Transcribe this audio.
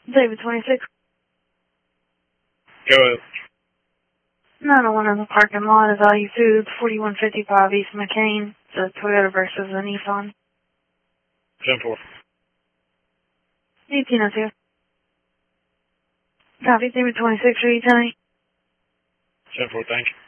David 26. Go ahead. 901 in the parking lot of Value Foods, 4155 East McCain. It's a Toyota versus a Nissan. 10-4. 1802. Copy, David 26, are you telling me? 10-4, thank you.